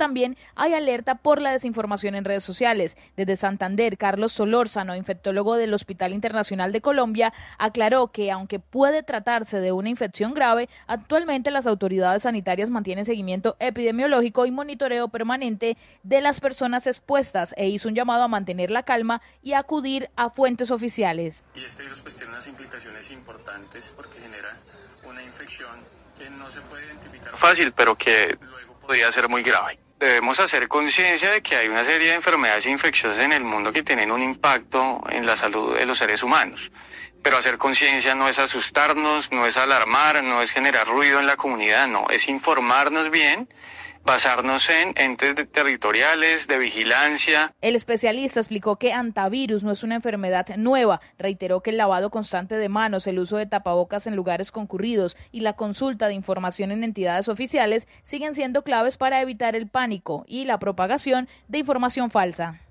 también hay alerta por la desinformación en redes sociales. Desde Santander, Carlos Solórzano, infectólogo del Hospital Internacional de Colombia, aclaró que aunque puede tratarse de una infección grave, actualmente las autoridades sanitarias mantienen seguimiento epidemiológico y monitoreo permanente de las personas expuestas e hizo un llamado a mantener la calma y acudir a fuentes oficiales. Y este virus pues tiene unas implicaciones importantes porque genera una infección que no se puede identificar fácil, pero que luego podría ser muy grave. Debemos hacer conciencia de que hay una serie de enfermedades infecciosas en el mundo que tienen un impacto en la salud de los seres humanos. Pero hacer conciencia no es asustarnos, no es alarmar, no es generar ruido en la comunidad, no, es informarnos bien, basarnos en entes territoriales, de vigilancia. El especialista explicó que antivirus no es una enfermedad nueva, reiteró que el lavado constante de manos, el uso de tapabocas en lugares concurridos y la consulta de información en entidades oficiales siguen siendo claves para evitar el pánico y la propagación de información falsa.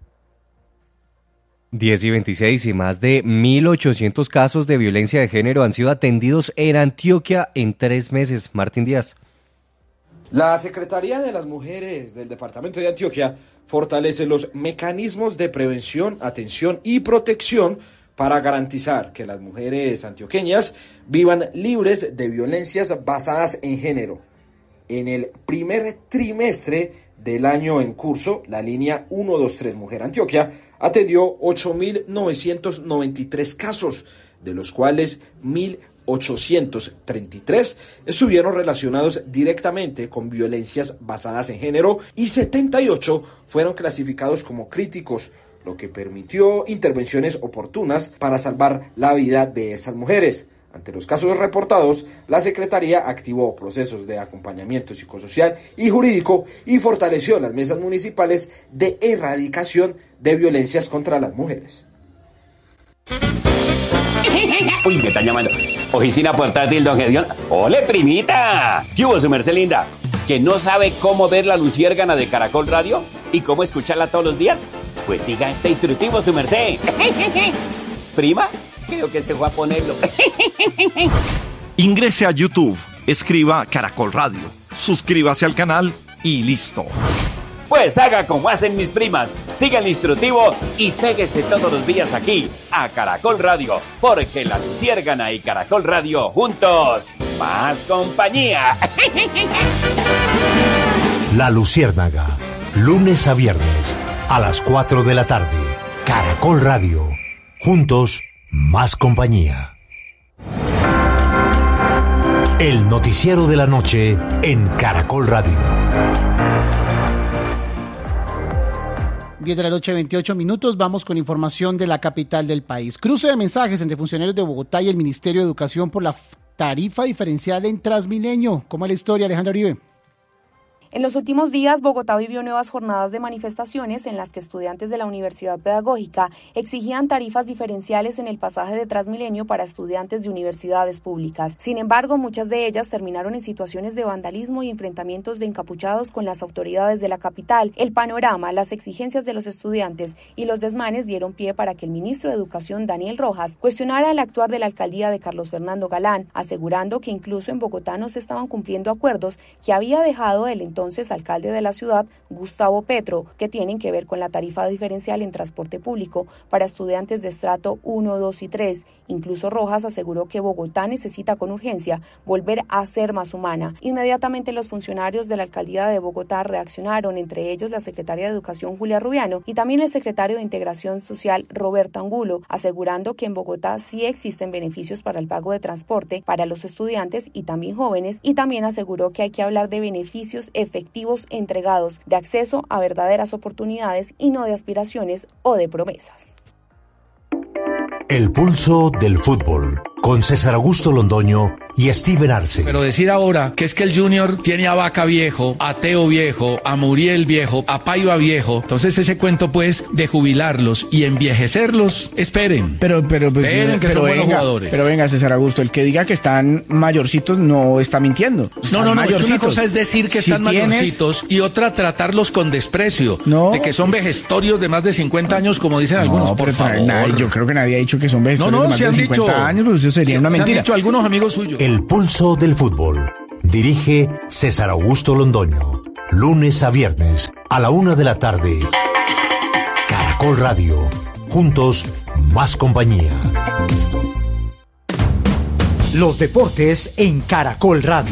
10:26 y más de 1.800 casos de violencia de género han sido atendidos en Antioquia en 3 meses. Martín Díaz. La Secretaría de las Mujeres del Departamento de Antioquia fortalece los mecanismos de prevención, atención y protección para garantizar que las mujeres antioqueñas vivan libres de violencias basadas en género. En el primer trimestre del año en curso, la línea 123 Mujer Antioquia atendió 8.993 casos, de los cuales 1.833 estuvieron relacionados directamente con violencias basadas en género y 78 fueron clasificados como críticos, lo que permitió intervenciones oportunas para salvar la vida de esas mujeres. Ante los casos reportados, la Secretaría activó procesos de acompañamiento psicosocial y jurídico y fortaleció las mesas municipales de erradicación de violencias contra las mujeres. Uy, me están llamando. Oficina portátil, don Gedeón. ¡Ole, primita! ¿Qué hubo, su merced linda? ¿Que no sabe cómo ver la luciérgana de Caracol Radio? ¿Y cómo escucharla todos los días? Pues siga este instructivo, su merced. ¿Prima? Creo que se fue a ponerlo. Ingrese a YouTube, escriba Caracol Radio, suscríbase al canal y listo. Pues haga como hacen mis primas, siga el instructivo y péguese todos los días aquí, a Caracol Radio, porque la luciérgana y Caracol Radio juntos, más compañía. La Luciérnaga, lunes a viernes, a las 4 de la tarde. Caracol Radio, juntos, más compañía. El noticiero de la noche en Caracol Radio. 10 de la noche, 28 minutos. Vamos con información de la capital del país. Cruce de mensajes entre funcionarios de Bogotá y el Ministerio de Educación por la tarifa diferencial en Transmilenio. ¿Cómo es la historia, Alejandra Uribe? En los últimos días, Bogotá vivió nuevas jornadas de manifestaciones en las que estudiantes de la Universidad Pedagógica exigían tarifas diferenciales en el pasaje de Transmilenio para estudiantes de universidades públicas. Sin embargo, muchas de ellas terminaron en situaciones de vandalismo y enfrentamientos de encapuchados con las autoridades de la capital. El panorama, las exigencias de los estudiantes y los desmanes dieron pie para que el ministro de Educación, Daniel Rojas, cuestionara el actuar de la alcaldía de Carlos Fernando Galán, asegurando que incluso en Bogotá no se estaban cumpliendo acuerdos que había dejado el entonces alcalde de la ciudad, Gustavo Petro, que tienen que ver con la tarifa diferencial en transporte público para estudiantes de estrato 1, 2 y 3. Incluso Rojas aseguró que Bogotá necesita con urgencia volver a ser más humana. Inmediatamente los funcionarios de la alcaldía de Bogotá reaccionaron, entre ellos la secretaria de Educación, Julia Rubiano, y también el secretario de Integración Social, Roberto Angulo, asegurando que en Bogotá sí existen beneficios para el pago de transporte para los estudiantes y también jóvenes, y también aseguró que hay que hablar de beneficios efectivos entregados, de acceso a verdaderas oportunidades y no de aspiraciones o de promesas. El pulso del fútbol, con César Augusto Londoño y Steven Arce. Pero decir ahora que es que el Junior tiene a Vaca viejo, a Teo viejo, a Muriel viejo, a Paiva viejo, entonces ese cuento pues de jubilarlos y envejecerlos, esperen. Pero esperen que son buenos jugadores. Pero venga, César Augusto, el que diga que están mayorcitos no está mintiendo. No, es que una cosa es decir que están mayorcitos y otra tratarlos con desprecio, de que son vejestorios de más de 50 años, como dicen algunos, por favor. Yo creo que nadie ha dicho que son vejestorios de más de 50 años, pues eso sería una mentira. Se han dicho algunos amigos suyos. El pulso del fútbol. Dirige César Augusto Londoño. Lunes a viernes, a la 1 de la tarde. Caracol Radio. Juntos, más compañía. Los deportes en Caracol Radio.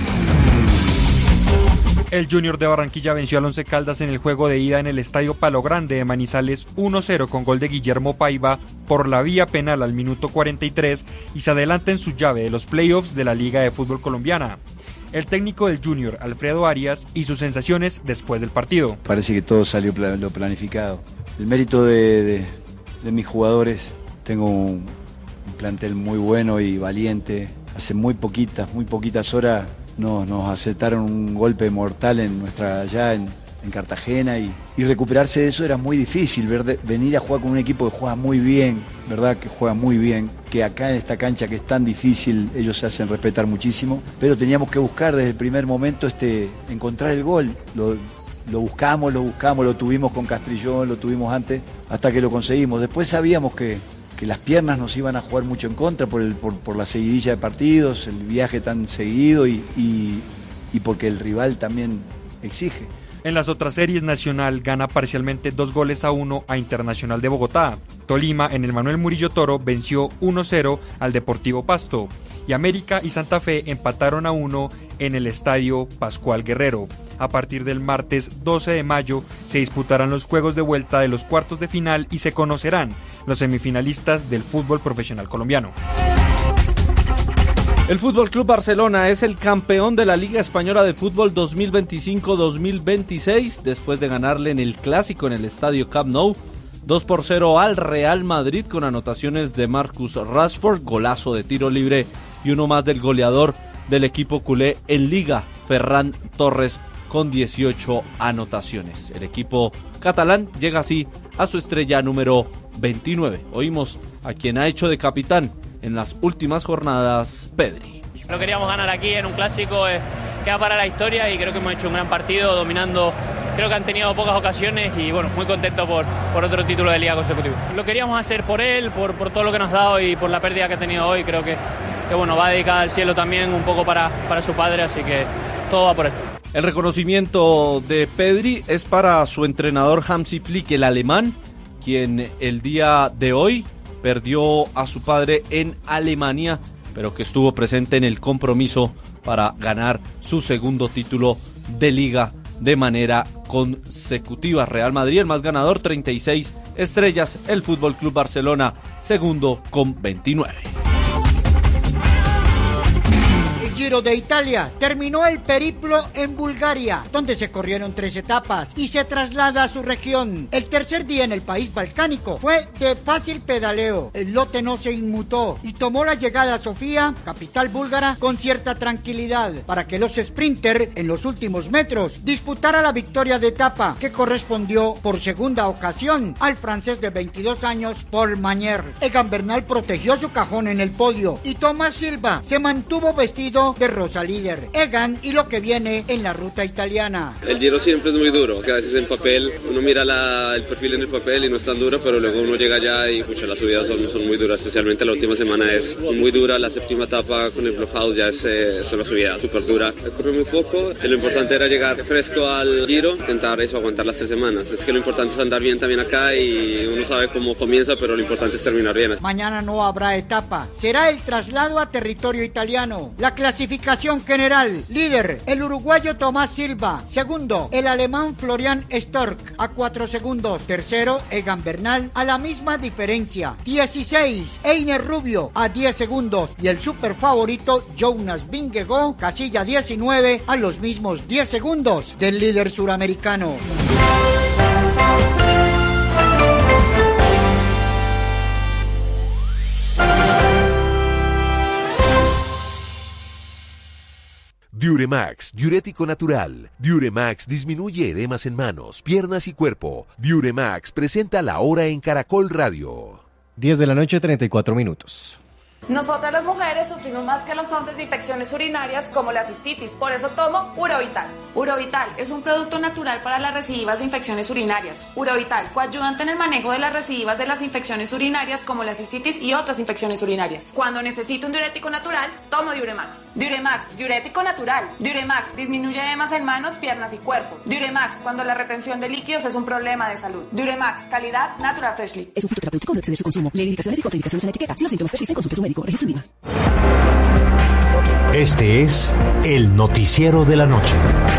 El Junior de Barranquilla venció al Once Caldas en el juego de ida en el Estadio Palo Grande de Manizales 1-0 con gol de Guillermo Paiva por la vía penal al minuto 43 y se adelanta en su llave de los playoffs de la Liga de Fútbol Colombiana. El técnico del Junior, Alfredo Arias, y sus sensaciones después del partido. Parece que todo salió lo planificado. El mérito de mis jugadores, tengo un plantel muy bueno y valiente. Hace muy poquitas horas nos aceptaron un golpe mortal allá en Cartagena y recuperarse de eso era muy difícil, venir a jugar con un equipo que juega muy bien, ¿verdad? Que juega muy bien, que acá en esta cancha que es tan difícil ellos se hacen respetar muchísimo, pero teníamos que buscar desde el primer momento encontrar el gol. Lo buscamos, lo tuvimos con Castrillón, lo tuvimos antes, hasta que lo conseguimos. Después sabíamos que las piernas nos iban a jugar mucho en contra por la seguidilla de partidos, el viaje tan seguido y porque el rival también exige. En las otras series, Nacional gana parcialmente 2-1 a Internacional de Bogotá. Tolima, en el Manuel Murillo Toro, venció 1-0 al Deportivo Pasto. Y América y Santa Fe empataron a 1 en el Estadio Pascual Guerrero. A partir del martes 12 de mayo se disputarán los juegos de vuelta de los cuartos de final y se conocerán los semifinalistas del fútbol profesional colombiano. El FC Barcelona es el campeón de la Liga Española de Fútbol 2025-2026 después de ganarle en el Clásico en el Estadio Camp Nou 2-0 al Real Madrid con anotaciones de Marcus Rashford, golazo de tiro libre y uno más del goleador del equipo culé en Liga, Ferran Torres, con 18 anotaciones. El equipo catalán llega así a su estrella número 29. Oímos a quien ha hecho de capitán en las últimas jornadas, Pedri. Lo queríamos ganar aquí en un clásico, queda para la historia y creo que hemos hecho un gran partido dominando. Creo que han tenido pocas ocasiones y bueno, muy contento por otro título de liga consecutivo. Lo queríamos hacer por él, por todo lo que nos ha dado y por la pérdida que ha tenido hoy. Creo que bueno, va dedicada al cielo también un poco para su padre, así que todo va por él. El reconocimiento de Pedri es para su entrenador Hansi Flick, el alemán, quien el día de hoy perdió a su padre en Alemania, pero que estuvo presente en el compromiso para ganar su segundo título de liga de manera consecutiva. Real Madrid, el más ganador, 36 estrellas. El FC Barcelona, segundo con 29. Giro de Italia, terminó el periplo en Bulgaria, donde se corrieron 3 etapas y se traslada a su región. El tercer día en el país balcánico fue de fácil pedaleo. El lote no se inmutó y tomó la llegada a Sofía, capital búlgara, con cierta tranquilidad para que los sprinters en los últimos metros disputara la victoria de etapa que correspondió por segunda ocasión al francés de 22 años Paul Magnier. Egan Bernal protegió su cajón en el podio y Tomás Silva se mantuvo vestido de rosa líder. Egan y lo que viene en la ruta italiana. El Giro siempre es muy duro, que a veces en papel uno mira el perfil en el papel y no es tan duro, pero luego uno llega allá y las subidas son muy duras, especialmente la última semana es muy dura, la séptima etapa con el Blockhouse ya es una subida súper dura. Corrió muy poco, lo importante era llegar fresco al Giro, intentar eso, aguantar las 3 semanas. Es que lo importante es andar bien también acá y uno sabe cómo comienza, pero lo importante es terminar bien. Mañana no habrá etapa, será el traslado a territorio italiano. La clasificación general: líder el uruguayo Tomás Silva, segundo el alemán Florian Stork a 4 segundos, tercero Egan Bernal a la misma diferencia, 16 Einer Rubio a 10 segundos y el super favorito Jonas Vingegaard, casilla 19 a los mismos 10 segundos del líder suramericano. Diuremax, diurético natural. Diuremax disminuye edemas en manos, piernas y cuerpo. Diuremax presenta la hora en Caracol Radio. 10 de la noche, 34 minutos. Nosotras las mujeres sufrimos más que los hombres de infecciones urinarias como la cistitis, por eso tomo Urovital. Urovital es un producto natural para las recidivas de infecciones urinarias. Urovital, coadyuvante en el manejo de las recidivas de las infecciones urinarias como la cistitis y otras infecciones urinarias. Cuando necesito un diurético natural, tomo Diuremax. Diuremax, diurético natural. Diuremax disminuye edemas en manos, piernas y cuerpo. Diuremax, cuando la retención de líquidos es un problema de salud. Diuremax, calidad Natural Freshly. Es un fitoterapéutico, no excede su consumo. Lee indicaciones y contraindicaciones en la etiqueta. Si los síntomas persisten, consulte a su médico. Registro INVIMA. Este es el noticiero de la noche.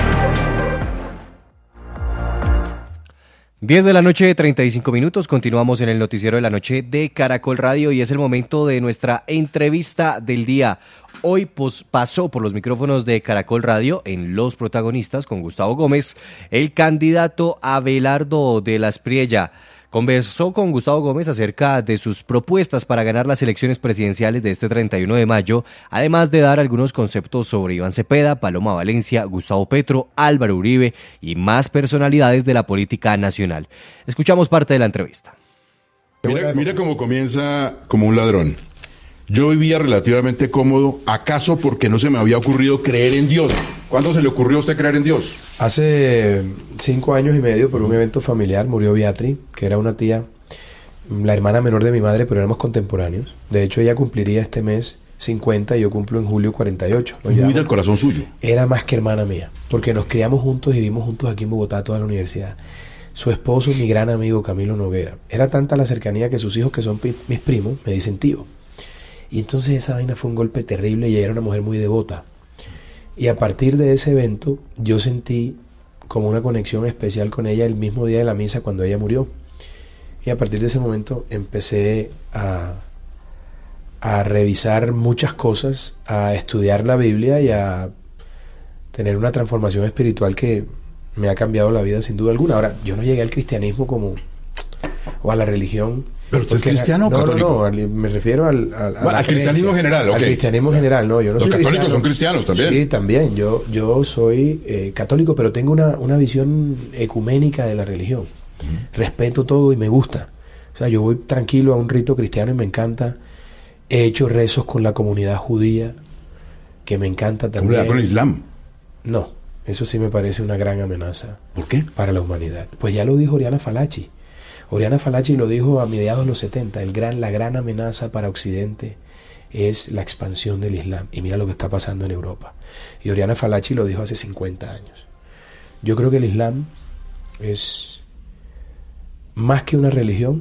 10 de la noche, 35 minutos. Continuamos en el noticiero de la noche de Caracol Radio y es el momento de nuestra entrevista del día. Hoy pasó por los micrófonos de Caracol Radio en Los Protagonistas con Gustavo Gómez, el candidato Abelardo de la Espriella. Conversó con Gustavo Gómez acerca de sus propuestas para ganar las elecciones presidenciales de este 31 de mayo, además de dar algunos conceptos sobre Iván Cepeda, Paloma Valencia, Gustavo Petro, Álvaro Uribe y más personalidades de la política nacional. Escuchamos parte de la entrevista. Mira cómo comienza como un ladrón. Yo vivía relativamente cómodo, acaso porque no se me había ocurrido creer en Dios. ¿Cuándo se le ocurrió a usted creer en Dios? Hace 5 años y medio, por un evento familiar, murió Beatriz, que era una tía, la hermana menor de mi madre, pero éramos contemporáneos. De hecho, ella cumpliría este mes 50 y yo cumplo en julio 48. Muy del corazón suyo. Era más que hermana mía, porque nos criamos juntos y vivimos juntos aquí en Bogotá toda la universidad. Su esposo, mi gran amigo Camilo Noguera. Era tanta la cercanía que sus hijos, que son mis primos, me dicen tío. Y entonces esa vaina fue un golpe terrible y ella era una mujer muy devota. Y a partir de ese evento yo sentí como una conexión especial con ella el mismo día de la misa cuando ella murió. Y a partir de ese momento empecé a revisar muchas cosas, a estudiar la Biblia y a tener una transformación espiritual que me ha cambiado la vida sin duda alguna. Ahora, yo no llegué al cristianismo o a la religión. ¿Pero usted es cristiano o católico? No, me refiero al cristianismo general, ok. Al cristianismo general, no, yo no soy cristiano. Los católicos son cristianos también. Sí, también. Yo soy católico, pero tengo una visión ecuménica de la religión. Respeto todo y me gusta. O sea, yo voy tranquilo a un rito cristiano y me encanta. He hecho rezos con la comunidad judía, que me encanta también. ¿Con el Islam? No, eso sí me parece una gran amenaza. ¿Por qué? Para la humanidad. Pues ya lo dijo Oriana Fallaci. Oriana Fallaci lo dijo a mediados de los 70, la gran amenaza para Occidente es la expansión del Islam. Y mira lo que está pasando en Europa. Y Oriana Fallaci lo dijo hace 50 años. Yo creo que el Islam es más que una religión,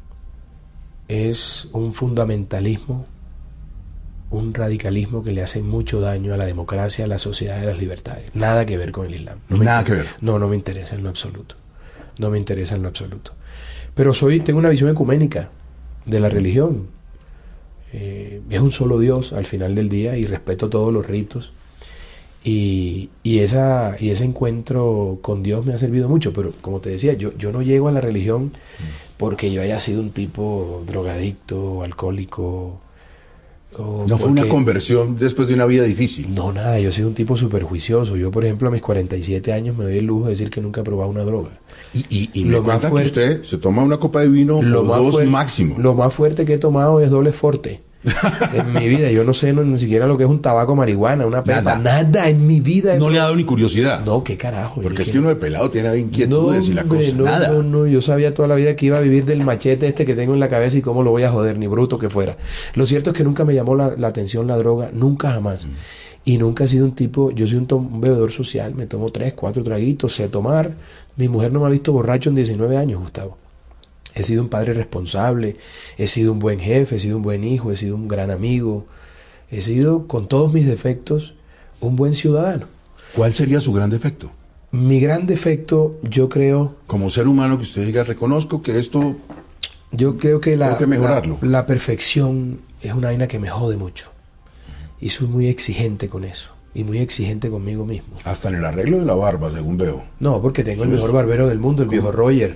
es un fundamentalismo, un radicalismo que le hace mucho daño a la democracia, a la sociedad y a las libertades. Nada que ver con el Islam. Nada que ver. No me interesa en lo absoluto. No me interesa en lo absoluto. Pero tengo una visión ecuménica de la religión. Es un solo Dios al final del día y respeto todos los ritos. Y ese encuentro con Dios me ha servido mucho. Pero como te decía, yo no llego a la religión porque yo haya sido un tipo drogadicto, alcohólico. No fue una conversión después de una vida difícil. No, nada, yo he sido un tipo súper juicioso. Yo, por ejemplo, a mis 47 años me doy el lujo de decir que nunca he probado una droga. Y me cuenta que usted se toma una copa de vino o dos máximo. Lo más fuerte que he tomado es doble forte en mi vida. Yo no sé ni siquiera lo que es un tabaco, marihuana, una pepa. Nada en mi vida. ¿No le ha dado ni curiosidad? No, qué carajo. Porque es que uno de pelado tiene inquietudes y la cosa. No, yo sabía toda la vida que iba a vivir del machete que tengo en la cabeza y cómo lo voy a joder, ni bruto que fuera. Lo cierto es que nunca me llamó la atención la droga, nunca jamás. Y nunca he sido un tipo, yo soy un bebedor social, me tomo 3, 4 traguitos, sé tomar. Mi mujer no me ha visto borracho en 19 años, Gustavo. He sido un padre responsable, he sido un buen jefe, he sido un buen hijo, he sido un gran amigo, he sido, con todos mis defectos, un buen ciudadano. ¿Cuál sería su gran defecto? Mi gran defecto, yo creo... Como ser humano que usted diga, reconozco que esto... Yo creo que tengo que mejorarlo. La perfección es una vaina que me jode mucho. Y soy muy exigente con eso. Y muy exigente conmigo mismo. Hasta en el arreglo de la barba, según veo. No, porque tengo el mejor barbero del mundo, el viejo Roger.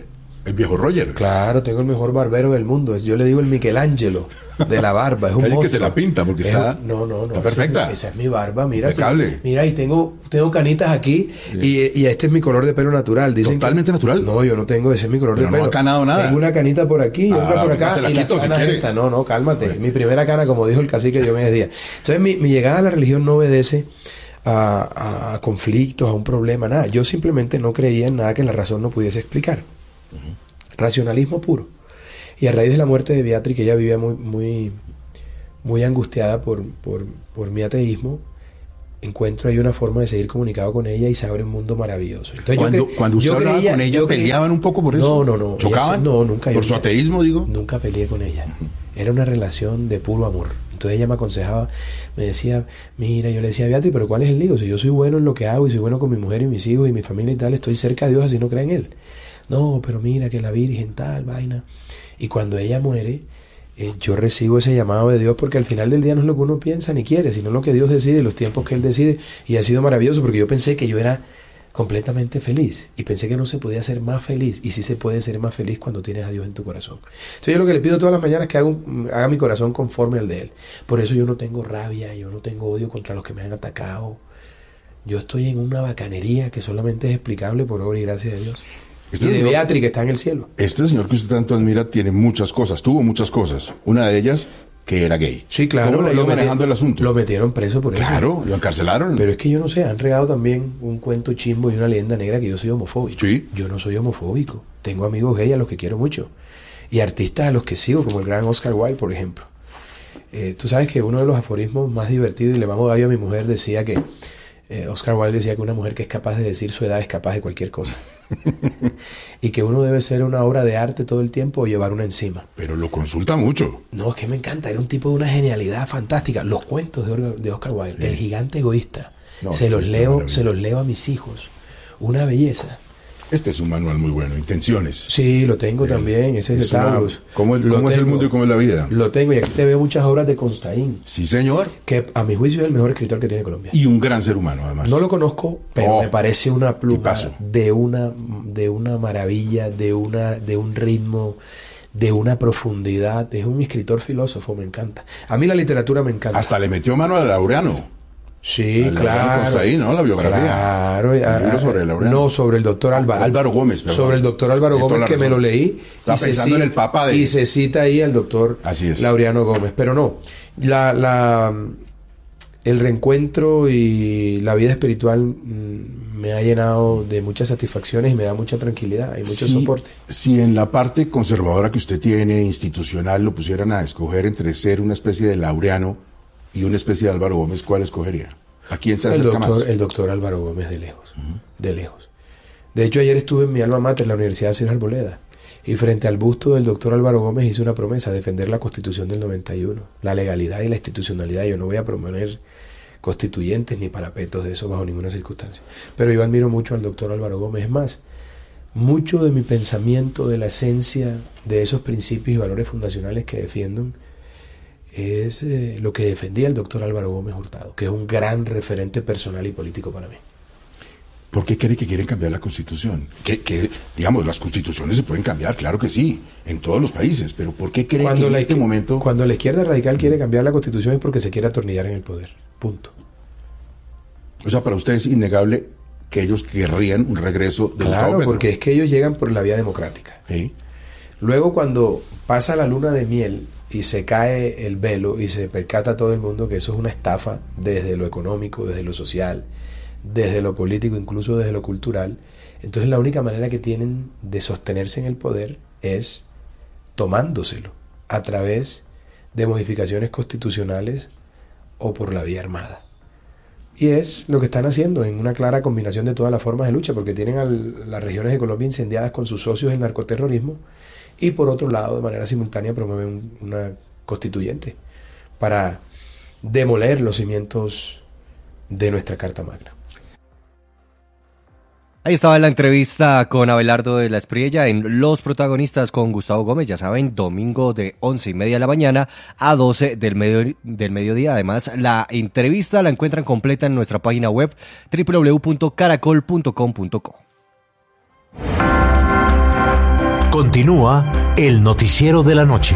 El viejo Roger. Claro, tengo el mejor barbero del mundo. Yo le digo el Michelangelo de la barba. Es un que se la pinta porque está... No. Está perfecta. Esa es mi barba, mira. Impecable. Mira, y tengo canitas aquí y este es mi color de pelo natural. Dicen ¿Totalmente natural? No, yo no tengo, ese es mi color de pelo. No ha canado nada. Tengo una canita por aquí y otra por acá. Se la y quito si quiere. No, cálmate. Bueno. Mi primera cana, como dijo el cacique Diomedes Díaz. Entonces, mi llegada a la religión no obedece a conflictos, a un problema, nada. Yo simplemente no creía en nada que la razón no pudiese explicar. Racionalismo puro. Y a raíz de la muerte de Beatriz, que ella vivía muy angustiada por mi ateísmo, encuentro ahí una forma de seguir comunicado con ella y se abre un mundo maravilloso. Entonces, cuando usted hablaba con ella, ¿peleaban un poco por eso? No. ¿Chocaban? No, nunca. ¿Por su ateísmo, digo? Nunca peleé con ella. Era una relación de puro amor. Entonces ella me aconsejaba, me decía, mira, yo le decía, Beatriz, pero ¿cuál es el lío? Si yo soy bueno en lo que hago y soy bueno con mi mujer y mis hijos y mi familia y tal, estoy cerca de Dios así no creo en Él. No, pero mira que la Virgen tal, vaina. Y cuando ella muere, yo recibo ese llamado de Dios, porque al final del día no es lo que uno piensa ni quiere, sino lo que Dios decide, los tiempos que Él decide. Y ha sido maravilloso, porque yo pensé que yo era completamente feliz y pensé que no se podía ser más feliz, y sí se puede ser más feliz cuando tienes a Dios en tu corazón. Entonces yo lo que le pido todas las mañanas es que haga mi corazón conforme al de Él. Por eso yo no tengo rabia, yo no tengo odio contra los que me han atacado. Yo estoy en una bacanería que solamente es explicable por obra y gracia de Dios. Y de Beatriz, que está en el cielo. Este señor que usted tanto admira tiene muchas cosas, tuvo muchas cosas. Una de ellas, que era gay. Sí, claro. ¿Cómo le iba manejando el asunto? Lo metieron preso por eso. Claro, lo encarcelaron. Pero es que yo no sé, han regado también un cuento chimbo y una leyenda negra que yo soy homofóbico. Sí. Yo no soy homofóbico. Tengo amigos gay a los que quiero mucho. Y artistas a los que sigo, como el gran Oscar Wilde, por ejemplo. Tú sabes que uno de los aforismos más divertidos, y le mamo gallo a mi mujer, decía que Oscar Wilde decía que una mujer que es capaz de decir su edad es capaz de cualquier cosa. Y que uno debe ser una obra de arte todo el tiempo o llevar una encima. Pero lo consulta mucho. No, es que me encanta, era un tipo de una genialidad fantástica. Los cuentos de Oscar Wilde, El gigante egoísta, se los leo a mis hijos. Una belleza. Este es un manual muy bueno, Intenciones. Sí, lo tengo también, ese es de Targos. ¿Cómo es el mundo y cómo es la vida? Lo tengo, y aquí te veo muchas obras de Constaín. Sí, señor. Que a mi juicio es el mejor escritor que tiene Colombia. Y un gran ser humano, además. No lo conozco, pero me parece una pluma de una maravilla, de un ritmo, de una profundidad. Es un escritor filósofo, me encanta. A mí la literatura me encanta. Hasta le metió mano a Laureano. Sí, claro. Constaín, ¿no? La biografía. Claro. Sobre Laureano. No, sobre el doctor Álvaro. Álvaro Gómez, perdón. Sobre el doctor Álvaro Gómez, que me lo leí. Estaba pensando en el Papa de... Y se cita ahí al doctor Laureano Gómez. Pero no, el reencuentro y la vida espiritual me ha llenado de muchas satisfacciones y me da mucha tranquilidad y mucho soporte. Si en la parte conservadora que usted tiene, institucional, lo pusieran a escoger entre ser una especie de Laureano y una especie de Álvaro Gómez, ¿cuál escogería? ¿A quién se acerca más? El doctor Álvaro Gómez, de lejos. De lejos. De hecho, ayer estuve en mi alma mater, la Universidad César Arboleda, y frente al busto del doctor Álvaro Gómez hice una promesa: defender la Constitución del 91, la legalidad y la institucionalidad. Yo no voy a promover constituyentes ni parapetos de eso bajo ninguna circunstancia. Pero yo admiro mucho al doctor Álvaro Gómez. Es más, mucho de mi pensamiento, de la esencia de esos principios y valores fundacionales que defiendo, es lo que defendía el doctor Álvaro Gómez Hurtado, que es un gran referente personal y político para mí. ¿Por qué cree que quieren cambiar la Constitución? Que digamos, las constituciones se pueden cambiar, claro que sí, en todos los países, pero ¿por qué cree que en este momento... Cuando la izquierda radical quiere cambiar la Constitución es porque se quiere atornillar en el poder, punto. O sea, para usted es innegable que ellos querrían un regreso de Gustavo Petro. Claro, porque es que ellos llegan por la vía democrática. ¿Sí? Luego, cuando pasa la luna de miel y se cae el velo y se percata todo el mundo que eso es una estafa desde lo económico, desde lo social, desde lo político, incluso desde lo cultural, entonces la única manera que tienen de sostenerse en el poder es tomándoselo a través de modificaciones constitucionales o por la vía armada. Y es lo que están haciendo en una clara combinación de todas las formas de lucha, porque tienen a las regiones de Colombia incendiadas con sus socios en narcoterrorismo, y por otro lado, de manera simultánea, promueven una constituyente para demoler los cimientos de nuestra Carta Magna. Ahí estaba la entrevista con Abelardo de la Espriella en Los Protagonistas con Gustavo Gómez. Ya saben, domingo de 11:30 de la mañana a 12 del mediodía. Además, la entrevista la encuentran completa en nuestra página web www.caracol.com.co. Continúa el noticiero de la noche.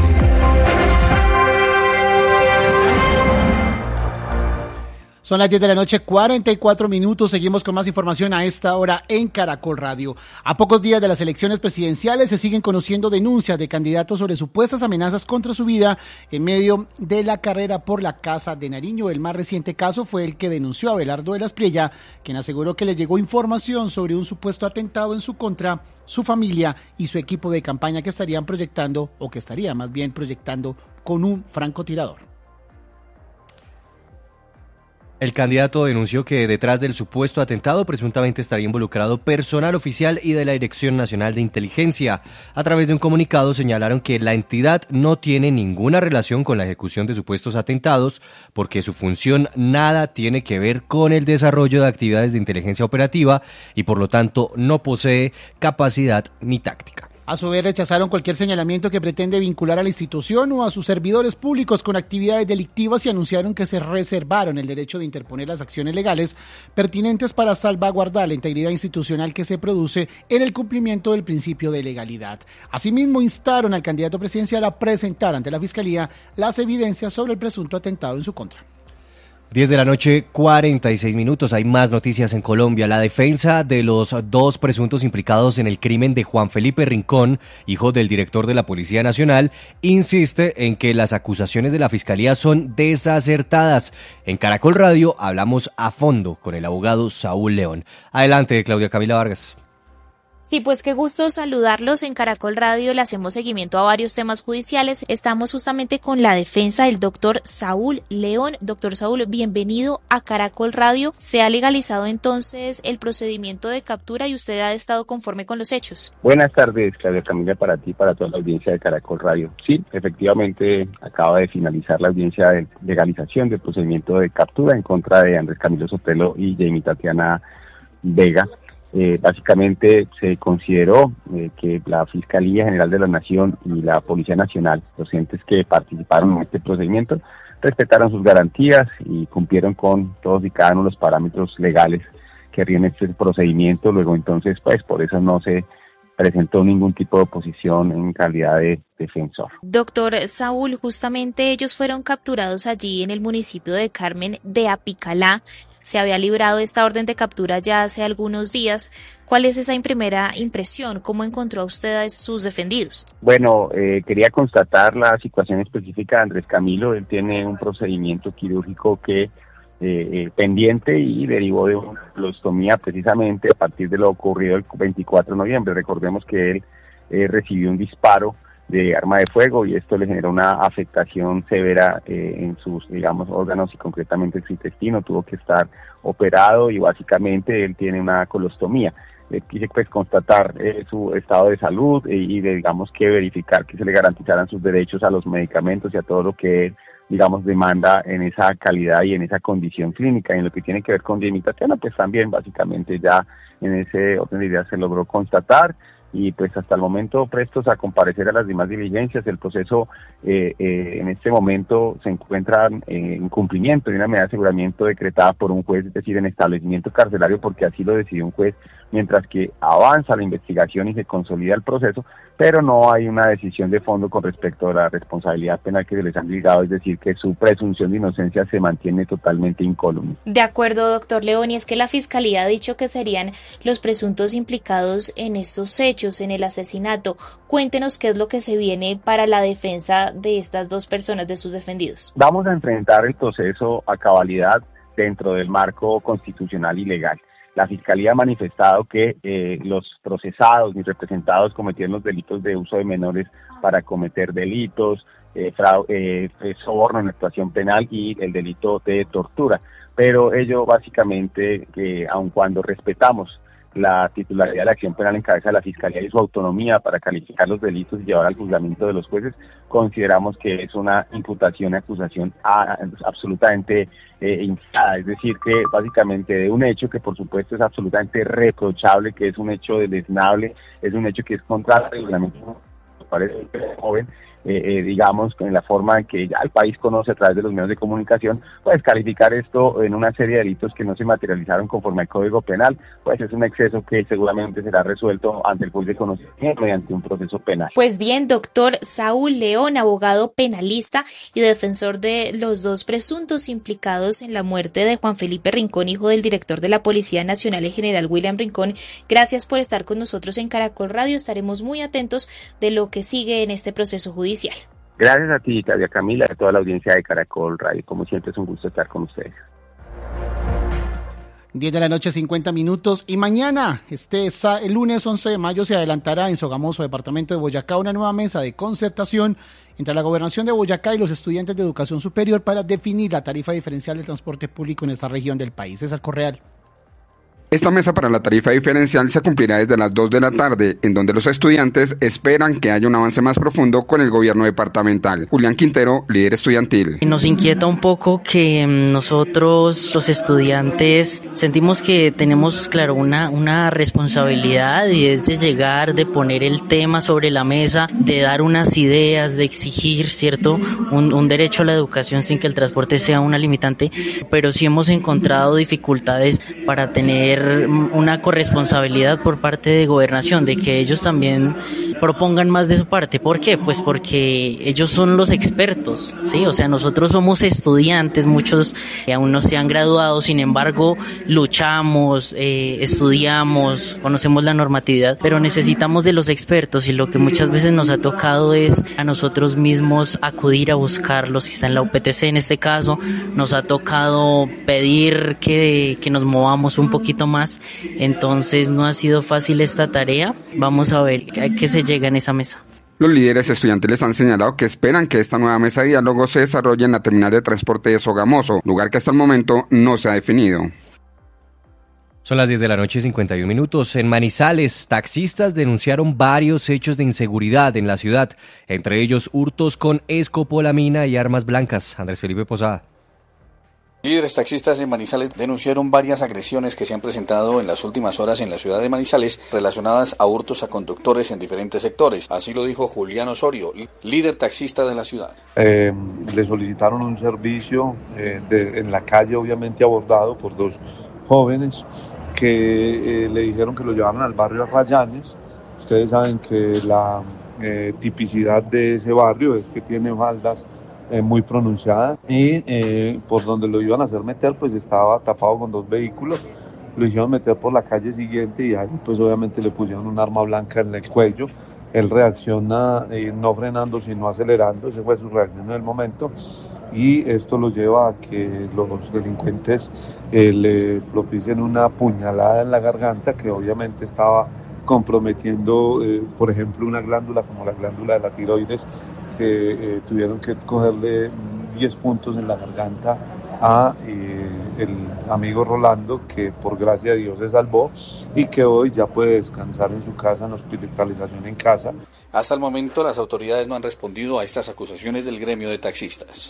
Son las 10 de la noche, 44 minutos. Seguimos con más información a esta hora en Caracol Radio. A pocos días de las elecciones presidenciales se siguen conociendo denuncias de candidatos sobre supuestas amenazas contra su vida en medio de la carrera por la Casa de Nariño. El más reciente caso fue el que denunció a Abelardo de la Espriella, quien aseguró que le llegó información sobre un supuesto atentado en su contra, su familia y su equipo de campaña que estarían proyectando, o que estaría más bien proyectando, con un francotirador. El candidato denunció que detrás del supuesto atentado presuntamente estaría involucrado personal oficial y de la Dirección Nacional de Inteligencia. A través de un comunicado señalaron que la entidad no tiene ninguna relación con la ejecución de supuestos atentados porque su función nada tiene que ver con el desarrollo de actividades de inteligencia operativa y por lo tanto no posee capacidad ni táctica. A su vez, rechazaron cualquier señalamiento que pretende vincular a la institución o a sus servidores públicos con actividades delictivas y anunciaron que se reservaron el derecho de interponer las acciones legales pertinentes para salvaguardar la integridad institucional que se produce en el cumplimiento del principio de legalidad. Asimismo, instaron al candidato presidencial a presentar ante la Fiscalía las evidencias sobre el presunto atentado en su contra. 10 de la noche, 46 minutos. Hay más noticias en Colombia. La defensa de los dos presuntos implicados en el crimen de Juan Felipe Rincón, hijo del director de la Policía Nacional, insiste en que las acusaciones de la Fiscalía son desacertadas. En Caracol Radio hablamos a fondo con el abogado Saúl León. Adelante, Claudia Camila Vargas. Sí, pues qué gusto saludarlos. En Caracol Radio le hacemos seguimiento a varios temas judiciales. Estamos justamente con la defensa del doctor Saúl León. Doctor Saúl, bienvenido a Caracol Radio. ¿Se ha legalizado entonces el procedimiento de captura y usted ha estado conforme con los hechos? Buenas tardes, Claudia Camila, para ti y para toda la audiencia de Caracol Radio. Sí, efectivamente acaba de finalizar la audiencia de legalización del procedimiento de captura en contra de Andrés Camilo Sotelo y Jamie Tatiana Vega. Básicamente se consideró que la Fiscalía General de la Nación y la Policía Nacional, los entes que participaron en este procedimiento, respetaron sus garantías y cumplieron con todos y cada uno de los parámetros legales que rigen este procedimiento. Luego entonces, pues por eso no se presentó ningún tipo de oposición en calidad de defensor. Doctor Saúl, justamente ellos fueron capturados allí en el municipio de Carmen de Apicalá. Se había librado esta orden de captura ya hace algunos días. ¿Cuál es esa primera impresión? ¿Cómo encontró usted a sus defendidos? Bueno, quería constatar la situación específica de Andrés Camilo. Él tiene un procedimiento quirúrgico que pendiente y derivó de una colostomía precisamente a partir de lo ocurrido el 24 de noviembre. Recordemos que él recibió un disparo de arma de fuego y esto le generó una afectación severa en sus, digamos, órganos y concretamente en su intestino. Tuvo que estar operado y básicamente él tiene una colostomía. Quise pues constatar su estado de salud y digamos que verificar que se le garantizaran sus derechos a los medicamentos y a todo lo que él, digamos, demanda en esa calidad y en esa condición clínica. Y en lo que tiene que ver con Jamie Tatiana, pues también básicamente ya en ese orden de ideas se logró constatar y pues hasta el momento prestos a comparecer a las demás diligencias. El proceso en este momento se encuentra en cumplimiento de una medida de aseguramiento decretada por un juez, es decir, en establecimiento carcelario porque así lo decidió un juez, mientras que avanza la investigación y se consolida el proceso, pero no hay una decisión de fondo con respecto a la responsabilidad penal que se les han ligado, es decir, que su presunción de inocencia se mantiene totalmente incólume. De acuerdo, doctor León, y es que la Fiscalía ha dicho que serían los presuntos implicados en estos hechos, en el asesinato. Cuéntenos qué es lo que se viene para la defensa de estas dos personas, de sus defendidos. Vamos a enfrentar el proceso a cabalidad dentro del marco constitucional y legal. La Fiscalía ha manifestado que los procesados y representados cometieron los delitos de uso de menores para cometer delitos, soborno en actuación penal y el delito de tortura. Pero ello básicamente, aun cuando respetamos la titularidad de la acción penal en cabeza de la Fiscalía y su autonomía para calificar los delitos y llevar al juzgamiento de los jueces, consideramos que es una imputación y acusación absolutamente inflada, es decir, que básicamente de un hecho que por supuesto es absolutamente reprochable, que es un hecho deleznable, es un hecho que es contra el reglamento, parece joven, digamos, en la forma en que ya el país conoce a través de los medios de comunicación, pues calificar esto en una serie de delitos que no se materializaron conforme al Código Penal, pues es un exceso que seguramente será resuelto ante el juez de conocimiento mediante un proceso penal. Pues bien, doctor Saúl León, abogado penalista y defensor de los dos presuntos implicados en la muerte de Juan Felipe Rincón, hijo del director de la Policía Nacional, el general William Rincón, gracias por estar con nosotros en Caracol Radio. Estaremos muy atentos de lo que sigue en este proceso judicial. Gracias a ti, Claudia Camila, y a toda la audiencia de Caracol Radio. Como siempre, es un gusto estar con ustedes. 10 de la noche, 50 minutos. Y mañana, el lunes 11 de mayo, se adelantará en Sogamoso, departamento de Boyacá, una nueva mesa de concertación entre la Gobernación de Boyacá y los estudiantes de educación superior para definir la tarifa diferencial del transporte público en esta región del país. César Correal. Esta mesa para la tarifa diferencial se cumplirá desde las 2 de la tarde, en donde los estudiantes esperan que haya un avance más profundo con el gobierno departamental. Julián Quintero, líder estudiantil. Nos inquieta un poco que nosotros, los estudiantes, sentimos que tenemos, claro, una responsabilidad, y es de llegar, de poner el tema sobre la mesa, de dar unas ideas, de exigir, ¿cierto?, un derecho a la educación sin que el transporte sea una limitante, pero sí hemos encontrado dificultades para tener una corresponsabilidad por parte de Gobernación, de que ellos también propongan más de su parte. ¿Por qué? Pues porque ellos son los expertos, ¿sí? O sea, nosotros somos estudiantes, muchos aún no se han graduado, sin embargo, luchamos, estudiamos, conocemos la normatividad, pero necesitamos de los expertos, y lo que muchas veces nos ha tocado es a nosotros mismos acudir a buscarlos. Si está en la UPTC, en este caso, nos ha tocado pedir que nos movamos un poquito más, entonces no ha sido fácil esta tarea. Vamos a ver a qué se llega en esa mesa. Los líderes estudiantiles han señalado que esperan que esta nueva mesa de diálogo se desarrolle en la terminal de transporte de Sogamoso, lugar que hasta el momento no se ha definido. Son las 10 de la noche, 51 minutos. En Manizales, taxistas denunciaron varios hechos de inseguridad en la ciudad, entre ellos hurtos con escopolamina y armas blancas. Andrés Felipe Posada. Líderes taxistas en Manizales denunciaron varias agresiones que se han presentado en las últimas horas en la ciudad de Manizales relacionadas a hurtos a conductores en diferentes sectores. Así lo dijo Julián Osorio, líder taxista de la ciudad. Le solicitaron un servicio en la calle, obviamente abordado por dos jóvenes que le dijeron que lo llevaron al barrio Arrayanes. Ustedes saben que la tipicidad de ese barrio es que tiene faldas muy pronunciada, y por donde lo iban a hacer meter pues estaba tapado con dos vehículos. Lo hicieron meter por la calle siguiente y ahí pues obviamente le pusieron un arma blanca en el cuello. Él reacciona no frenando sino acelerando, esa fue su reacción en el momento, y esto lo lleva a que los delincuentes le propicien una puñalada en la garganta que obviamente estaba comprometiendo por ejemplo una glándula como la glándula de la tiroides, que tuvieron que cogerle 10 puntos en la garganta a el amigo Rolando, que por gracia de Dios se salvó y que hoy ya puede descansar en su casa, en hospitalización en casa. Hasta el momento las autoridades no han respondido a estas acusaciones del gremio de taxistas.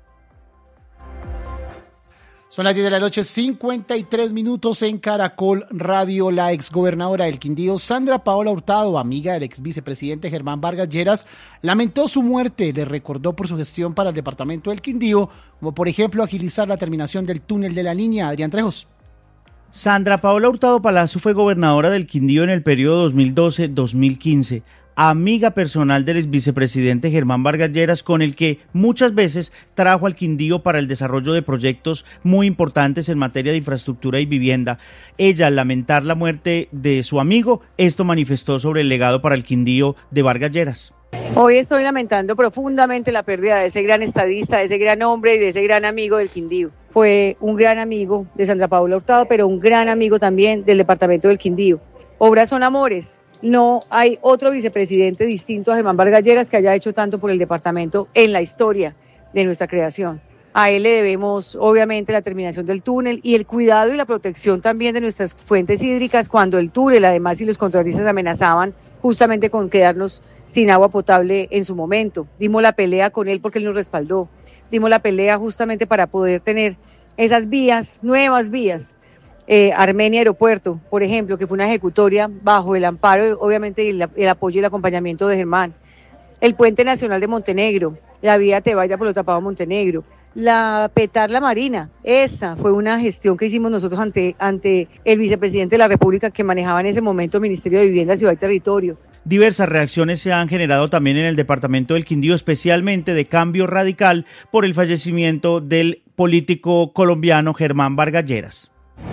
Son las 10 de la noche, 53 minutos en Caracol Radio. La exgobernadora del Quindío, Sandra Paola Hurtado, amiga del ex vicepresidente Germán Vargas Lleras, lamentó su muerte. Le recordó por su gestión para el departamento del Quindío, como por ejemplo agilizar la terminación del túnel de la Niña. Adrián Trejos. Sandra Paola Hurtado Palazzo fue gobernadora del Quindío en el periodo 2012-2015. Amiga personal del ex vicepresidente Germán Vargas Lleras, con el que muchas veces trajo al Quindío para el desarrollo de proyectos muy importantes en materia de infraestructura y vivienda. Ella, al lamentar la muerte de su amigo, esto manifestó sobre el legado para el Quindío de Vargas Lleras. Hoy estoy lamentando profundamente la pérdida de ese gran estadista, de ese gran hombre y de ese gran amigo del Quindío. Fue un gran amigo de Sandra Paola Hurtado, pero un gran amigo también del departamento del Quindío. Obras son amores. No hay otro vicepresidente distinto a Germán Vargas Lleras que haya hecho tanto por el departamento en la historia de nuestra creación. A él le debemos obviamente la terminación del túnel y el cuidado y la protección también de nuestras fuentes hídricas cuando el túnel, además, y los contratistas amenazaban justamente con quedarnos sin agua potable en su momento. Dimos la pelea con él porque él nos respaldó. Dimos la pelea justamente para poder tener esas vías, nuevas vías. Armenia Aeropuerto, por ejemplo, que fue una ejecutoria bajo el amparo, obviamente, y el apoyo y el acompañamiento de Germán. el Puente Nacional de Montenegro, la vía Tevaya por lo tapado Montenegro, la Petarla Marina. Esa fue una gestión que hicimos nosotros ante el vicepresidente de la República, que manejaba en ese momento el Ministerio de Vivienda, Ciudad y Territorio. Diversas reacciones se han generado también en el departamento del Quindío, especialmente de Cambio Radical, por el fallecimiento del político colombiano Germán Vargas Lleras.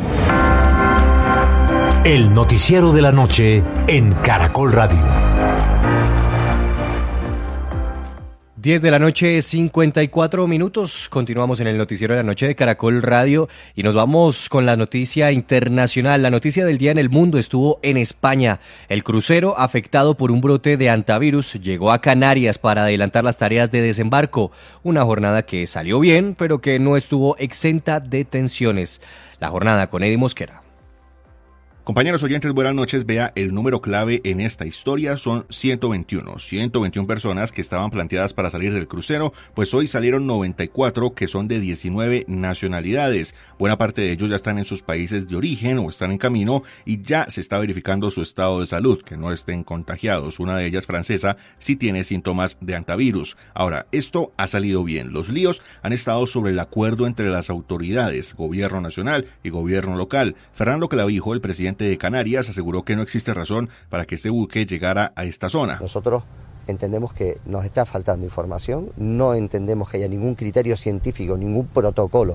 El noticiero de la noche en Caracol Radio. 10 de la noche, 54 minutos. Continuamos en el noticiero de la noche de Caracol Radio y nos vamos con la noticia internacional. La noticia del día en el mundo estuvo en España. El crucero afectado por un brote de hantavirus llegó a Canarias para adelantar las tareas de desembarco. Una jornada que salió bien, pero que no estuvo exenta de tensiones. La jornada con Eddie Mosquera. Compañeros oyentes, buenas noches. Vea, el número clave en esta historia son 121 personas que estaban planteadas para salir del crucero, pues hoy salieron 94 que son de 19 nacionalidades. Buena parte de ellos ya están en sus países de origen o están en camino y ya se está verificando su estado de salud, que no estén contagiados. Una de ellas, francesa, sí tiene síntomas de hantavirus. Ahora, esto ha salido bien. Los líos han estado sobre el acuerdo entre las autoridades, gobierno nacional y gobierno local. Fernando Clavijo, el presidente de Canarias, aseguró que no existe razón para que este buque llegara a esta zona. Nosotros entendemos que nos está faltando información, no entendemos que haya ningún criterio científico, ningún protocolo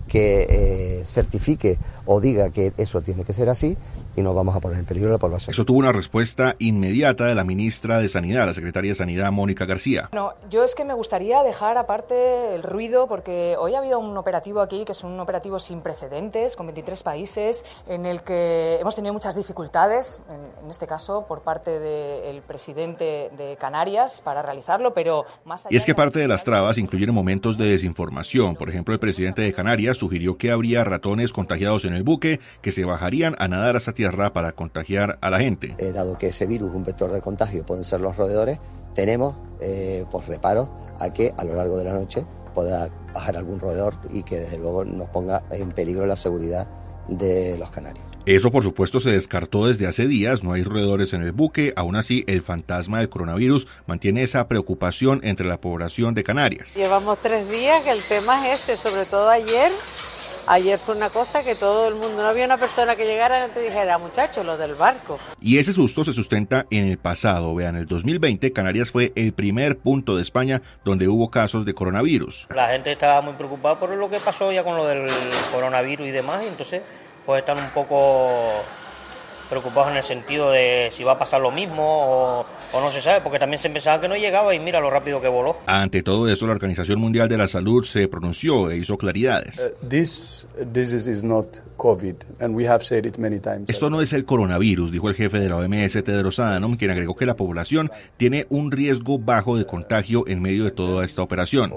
que certifique o diga que eso tiene que ser así, y nos vamos a poner en peligro la población. Eso tuvo una respuesta inmediata de la ministra de Sanidad, la secretaria de Sanidad, Mónica García. No, yo es que me gustaría dejar aparte el ruido, porque hoy ha habido un operativo aquí que es un operativo sin precedentes, con 23 países, en el que hemos tenido muchas dificultades, en este caso por parte del presidente de Canarias, para realizarlo, pero más allá... Y es que parte de las trabas incluyen momentos de desinformación. Por ejemplo, el presidente de Canarias sugirió que habría ratones contagiados en el buque que se bajarían a nadar hasta tierra para contagiar a la gente. Dado que ese virus, un vector de contagio, pueden ser los roedores, tenemos reparo a que a lo largo de la noche pueda bajar algún roedor y que desde luego nos ponga en peligro la seguridad de los canarios. Eso, por supuesto, se descartó desde hace días. No hay roedores en el buque. Aún así, el fantasma del coronavirus mantiene esa preocupación entre la población de Canarias. Llevamos 3 días que el tema es ese, sobre todo ayer. Ayer fue una cosa que todo el mundo, no había una persona que llegara y no te dijera, muchachos, lo del barco. Y ese susto se sustenta en el pasado. Vean, en el 2020 Canarias fue el primer punto de España donde hubo casos de coronavirus. La gente estaba muy preocupada por lo que pasó ya con lo del coronavirus y demás, y entonces pues están un poco preocupados en el sentido de si va a pasar lo mismo o no se sabe, porque también se pensaba que no llegaba y mira lo rápido que voló. Ante todo eso, la Organización Mundial de la Salud se pronunció e hizo claridades. Esto no es el coronavirus, dijo el jefe de la OMS, Tedros Adhanom, quien agregó que la población tiene un riesgo bajo de contagio en medio de toda esta operación.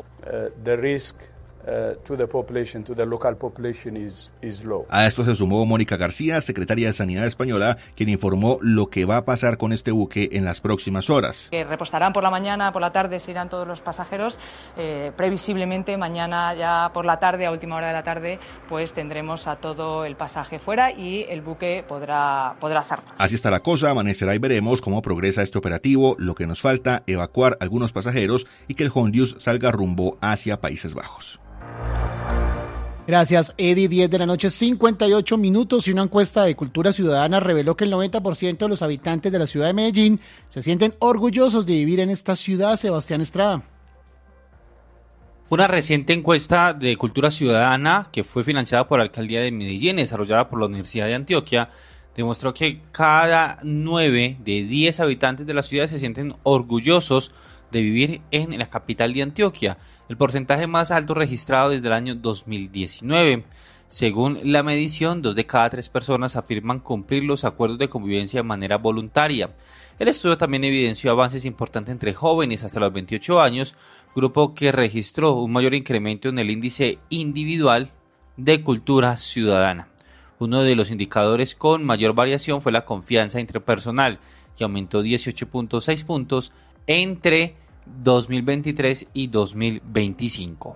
A esto se sumó Mónica García, secretaria de Sanidad española, quien informó lo que va a pasar con este buque en las próximas horas. Que repostarán por la mañana, por la tarde se irán todos los pasajeros. Previsiblemente mañana ya por la tarde, a última hora de la tarde, pues tendremos a todo el pasaje fuera y el buque podrá zarpar. Así está la cosa, amanecerá y veremos cómo progresa este operativo. Lo que nos falta, evacuar algunos pasajeros y que el Hondius salga rumbo hacia Países Bajos. Gracias, Eddie. 10 de la noche, 58 minutos, y una encuesta de Cultura Ciudadana reveló que el 90% de los habitantes de la ciudad de Medellín se sienten orgullosos de vivir en esta ciudad. Sebastián Estrada. Una reciente encuesta de Cultura Ciudadana que fue financiada por la Alcaldía de Medellín, desarrollada por la Universidad de Antioquia, demostró que cada 9 de 10 habitantes de la ciudad se sienten orgullosos de vivir en la capital de Antioquia, el porcentaje más alto registrado desde el año 2019. Según la medición, 2 de cada 3 personas afirman cumplir los acuerdos de convivencia de manera voluntaria. El estudio también evidenció avances importantes entre jóvenes hasta los 28 años, grupo que registró un mayor incremento en el índice individual de cultura ciudadana. Uno de los indicadores con mayor variación fue la confianza interpersonal, que aumentó 18.6 puntos entre 2023 y 2025.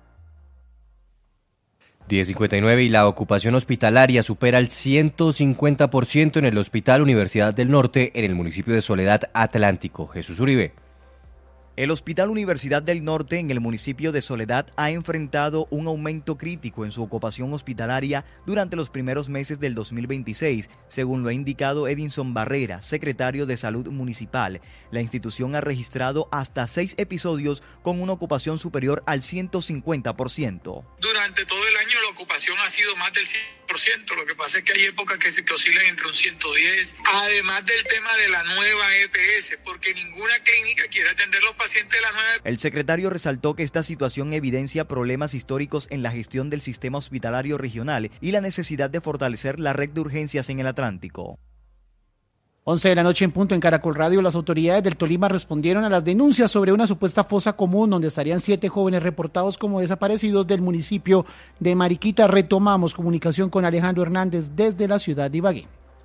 10:59 y la ocupación hospitalaria supera el 150% en el Hospital Universidad del Norte en el municipio de Soledad Atlántico. Jesús Uribe. El Hospital Universidad del Norte en el municipio de Soledad ha enfrentado un aumento crítico en su ocupación hospitalaria durante los primeros meses del 2026, según lo ha indicado Edinson Barrera, secretario de Salud Municipal. La institución ha registrado hasta 6 episodios con una ocupación superior al 150%. Durante todo el año la ocupación ha sido más del 100%, lo que pasa es que hay épocas que oscilan entre un 110, además del tema de la nueva EPS, porque ninguna clínica quiere atender los pacientes de la nueva EPS. El secretario resaltó que esta situación evidencia problemas históricos en la gestión del sistema hospitalario regional y la necesidad de fortalecer la red de urgencias en el Atlántico. 11 de la noche en punto en Caracol Radio, las autoridades del Tolima respondieron a las denuncias sobre una supuesta fosa común donde estarían 7 jóvenes reportados como desaparecidos del municipio de Mariquita. Retomamos comunicación con Alejandro Hernández desde la ciudad de Ibagué.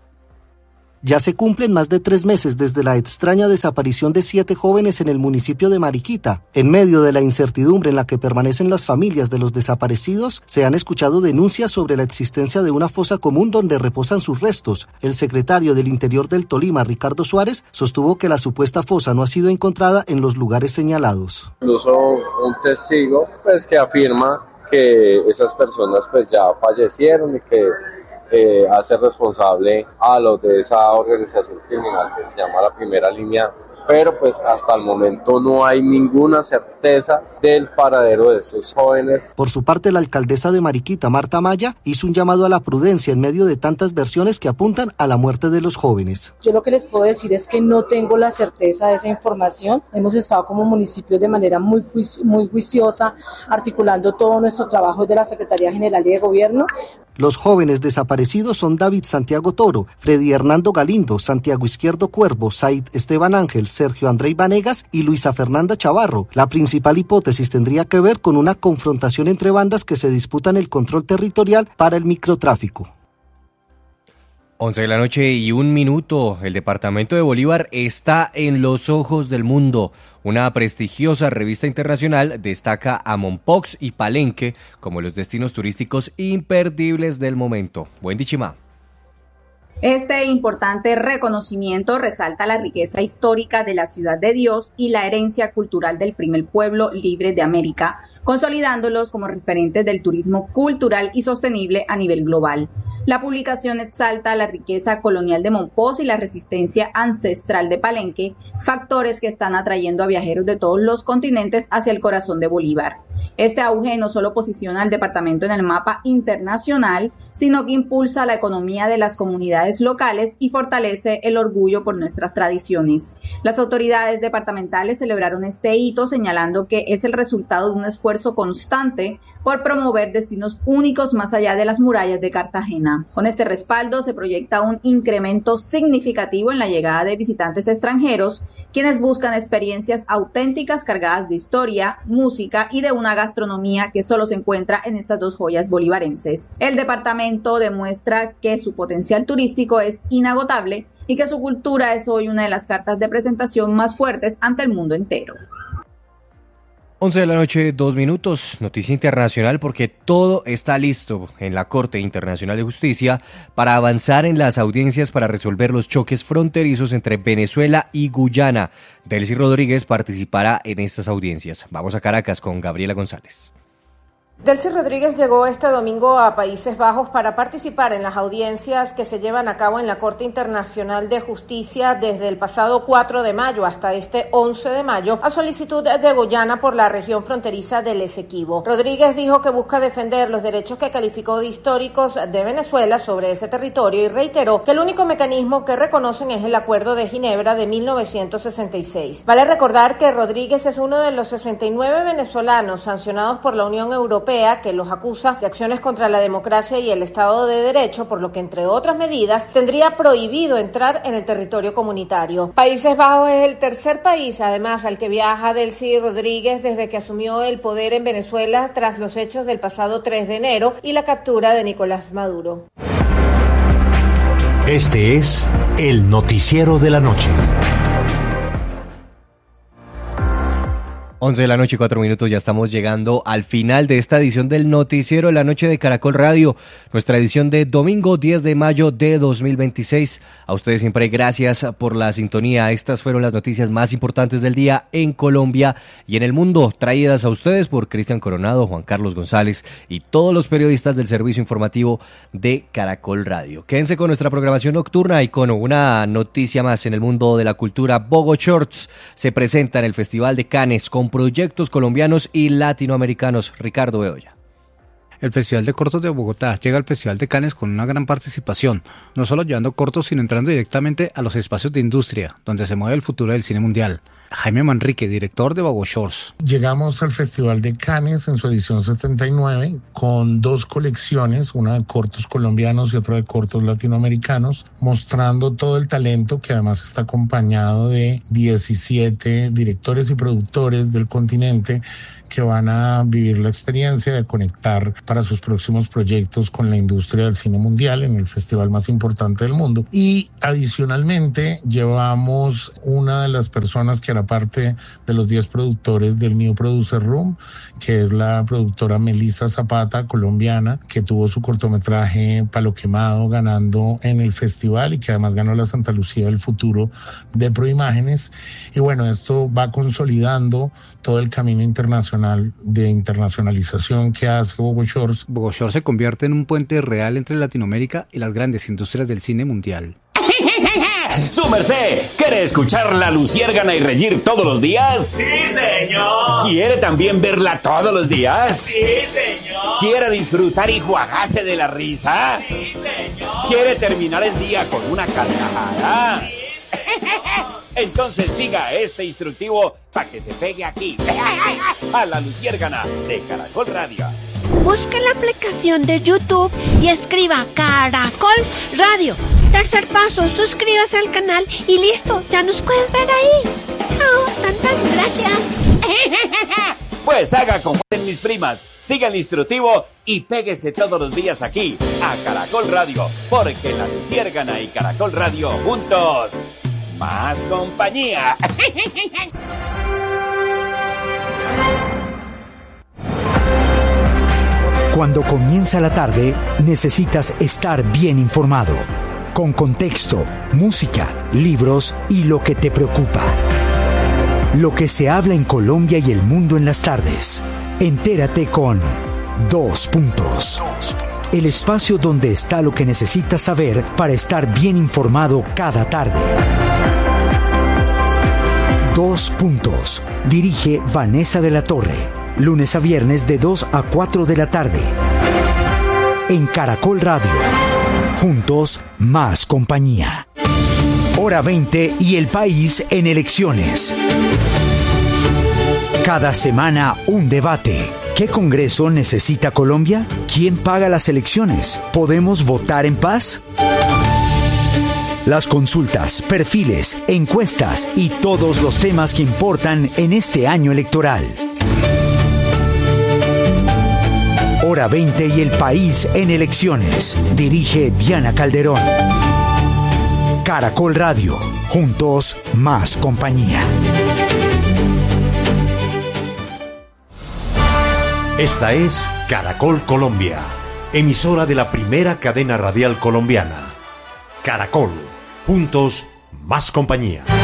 Ya se cumplen más de 3 meses desde la extraña desaparición de 7 jóvenes en el municipio de Mariquita. En medio de la incertidumbre en la que permanecen las familias de los desaparecidos, se han escuchado denuncias sobre la existencia de una fosa común donde reposan sus restos. El secretario del Interior del Tolima, Ricardo Suárez, sostuvo que la supuesta fosa no ha sido encontrada en los lugares señalados. Incluso un testigo que afirma que esas personas ya fallecieron y que hace responsable a los de esa organización criminal que se llama la Primera Línea, pero hasta el momento no hay ninguna certeza del paradero de estos jóvenes. Por su parte, la alcaldesa de Mariquita, Marta Maya, hizo un llamado a la prudencia en medio de tantas versiones que apuntan a la muerte de los jóvenes. Yo lo que les puedo decir es que no tengo la certeza de esa información. Hemos estado como municipio de manera muy juiciosa, articulando todo nuestro trabajo desde la Secretaría General de Gobierno. Los jóvenes desaparecidos son David Santiago Toro, Freddy Hernando Galindo, Santiago Izquierdo Cuervo, Said Esteban Ángel, Sergio Andrei Vanegas y Luisa Fernanda Chavarro. La principal hipótesis tendría que ver con una confrontación entre bandas que se disputan el control territorial para el microtráfico. 11 de la noche y 1 minuto. El departamento de Bolívar está en los ojos del mundo. Una prestigiosa revista internacional destaca a Mompox y Palenque como los destinos turísticos imperdibles del momento. Buen Dichimá. Este importante reconocimiento resalta la riqueza histórica de la Ciudad de Dios y la herencia cultural del primer pueblo libre de América, consolidándolos como referentes del turismo cultural y sostenible a nivel global. La publicación exalta la riqueza colonial de Mompox y la resistencia ancestral de Palenque, factores que están atrayendo a viajeros de todos los continentes hacia el corazón de Bolívar. Este auge no solo posiciona al departamento en el mapa internacional, sino que impulsa la economía de las comunidades locales y fortalece el orgullo por nuestras tradiciones. Las autoridades departamentales celebraron este hito señalando que es el resultado de un esfuerzo constante por promover destinos únicos más allá de las murallas de Cartagena. Con este respaldo se proyecta un incremento significativo en la llegada de visitantes extranjeros, quienes buscan experiencias auténticas cargadas de historia, música y de una gastronomía que solo se encuentra en estas dos joyas bolivarenses. El departamento demuestra que su potencial turístico es inagotable y que su cultura es hoy una de las cartas de presentación más fuertes ante el mundo entero. 11 de la noche, 2 minutos, noticia internacional porque todo está listo en la Corte Internacional de Justicia para avanzar en las audiencias para resolver los choques fronterizos entre Venezuela y Guyana. Delcy Rodríguez participará en estas audiencias. Vamos a Caracas con Gabriela González. Delcy Rodríguez llegó este domingo a Países Bajos para participar en las audiencias que se llevan a cabo en la Corte Internacional de Justicia desde el pasado 4 de mayo hasta este 11 de mayo a solicitud de Guyana por la región fronteriza del Esequibo. Rodríguez dijo que busca defender los derechos que calificó de históricos de Venezuela sobre ese territorio y reiteró que el único mecanismo que reconocen es el Acuerdo de Ginebra de 1966. Vale recordar que Rodríguez es uno de los 69 venezolanos sancionados por la Unión Europea que los acusa de acciones contra la democracia y el Estado de Derecho, por lo que, entre otras medidas, tendría prohibido entrar en el territorio comunitario. Países Bajos es el tercer país, además, al que viaja Delcy Rodríguez desde que asumió el poder en Venezuela tras los hechos del pasado 3 de enero y la captura de Nicolás Maduro. Este es el noticiero de la noche. 11 de la noche, 4 minutos, ya estamos llegando al final de esta edición del Noticiero de la Noche de Caracol Radio, nuestra edición de domingo 10 de mayo de 2026. A ustedes siempre gracias por la sintonía. Estas fueron las noticias más importantes del día en Colombia y en el mundo, traídas a ustedes por Cristian Coronado, Juan Carlos González y todos los periodistas del servicio informativo de Caracol Radio. Quédense con nuestra programación nocturna y con una noticia más en el mundo de la cultura. Bogo Shorts se presenta en el Festival de Cannes con proyectos colombianos y latinoamericanos. Ricardo Bedoya. El Festival de Cortos de Bogotá llega al Festival de Cannes con una gran participación, no solo llevando cortos, sino entrando directamente a los espacios de industria, donde se mueve el futuro del cine mundial. Jaime Manrique, director de Bogo Shorts. Llegamos al Festival de Cannes en su edición 79 con 2 colecciones, una de cortos colombianos y otra de cortos latinoamericanos, mostrando todo el talento que además está acompañado de 17 directores y productores del continente que van a vivir la experiencia de conectar para sus próximos proyectos con la industria del cine mundial en el festival más importante del mundo. Y adicionalmente llevamos una de las personas que era parte de los 10 productores del New Producer Room, que es la productora Melissa Zapata, colombiana, que tuvo su cortometraje Palo Quemado ganando en el festival y que además ganó la Santa Lucía del Futuro de Proimágenes. Y bueno, esto va consolidando todo el camino internacional de internacionalización que hace Bogo Shorts. Bogo Shorts se convierte en un puente real entre Latinoamérica y las grandes industrias del cine mundial. ¡Su merced! ¿Quiere escuchar La Luciérgana y reír todos los días? ¡Sí, señor! ¿Quiere también verla todos los días? ¡Sí, señor! ¿Quiere disfrutar y jugarse de la risa? ¡Sí, señor! ¿Quiere terminar el día con una carcajada? ¡Sí, señor! Entonces siga este instructivo para que se pegue aquí, a La Luciérgana de Caracol Radio. Busque la aplicación de YouTube y escriba Caracol Radio. Tercer paso, suscríbase al canal y listo, ya nos puedes ver ahí. Chao, tantas gracias. Pues haga como en mis primas, siga el instructivo y péguese todos los días aquí, a Caracol Radio, porque La Luciérgana y Caracol Radio juntos, más compañía. Cuando comienza la tarde, necesitas estar bien informado, con contexto, música, libros y lo que te preocupa. Lo que se habla en Colombia y el mundo en las tardes. Entérate con 2 puntos. El espacio donde está lo que necesitas saber para estar bien informado cada tarde. 2 puntos. Dirige Vanessa de la Torre. Lunes a viernes de 2 a 4 de la tarde. En Caracol Radio. Juntos, más compañía. Hora 20 y el país en elecciones. Cada semana un debate. ¿Qué Congreso necesita Colombia? ¿Quién paga las elecciones? ¿Podemos votar en paz? Las consultas, perfiles, encuestas y todos los temas que importan en este año electoral. Hora 20 y el país en elecciones. Dirige Diana Calderón. Caracol Radio. Juntos, más compañía. Esta es Caracol Colombia, emisora de la primera cadena radial colombiana. Caracol. Juntos, más compañía.